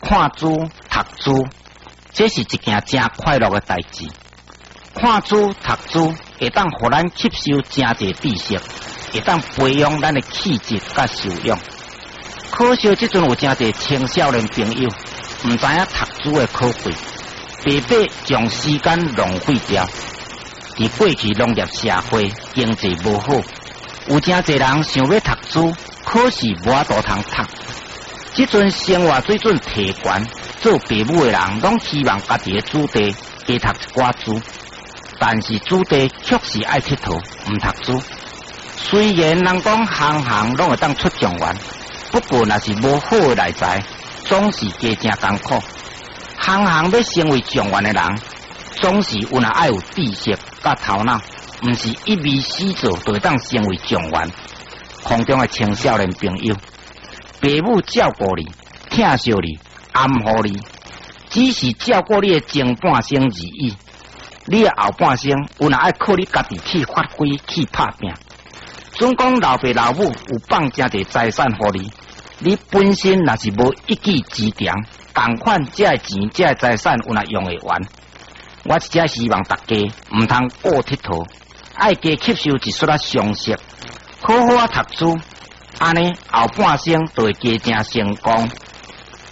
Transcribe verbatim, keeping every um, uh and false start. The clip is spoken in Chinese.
看书、读书，这是一件真快乐的代志。看书、读书会当互咱吸收真侪知识，会当培养咱的气质甲修养。可惜即阵有真侪青少年朋友唔知影读书的可贵，白白将时间浪费掉。伫过去农业社会经济无好，有真侪人想要读书，可是无法度通读。即阵生活水准提悬，做父母的人拢希望家己的子弟加读一寡书，但是子弟确实爱佚佗，唔读书。虽然人讲行行拢会当出状元，不过若是无好的内在，总是加真艰苦。行行要成为状元的人，总是有若爱有知识甲头脑，唔是一味死做就会当成为状元。空中的青少年朋友，父母照顾你、疼惜你、安抚你，只是照顾你的前半生而已。你的后半生有若爱靠你家己去发挥、去拍拼。总讲老爸老母有放真侪财产互你，你本身若是无一技之长，同款这个钱、这个财产有若用会完。我是只希望大家唔通过佚佗，爱加吸收一撮仔常识，好好啊读书，安尼后半生就会加正成功。